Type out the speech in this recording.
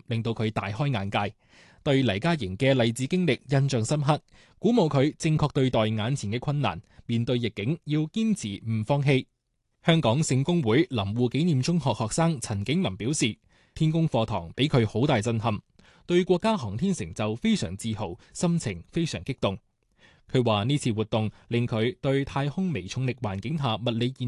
令到佢大開眼界，對黎嘉瑩嘅勵志經歷印象深刻，鼓舞佢正確對待眼前嘅困難，面對逆境要堅持唔放棄。香港聖公會林護紀念中學學生陳景林表示，天宮課堂俾佢好大震撼，對國家航天成就非常自豪，心情非常激動。佢話呢次活動令佢對太空微重力環境下物理現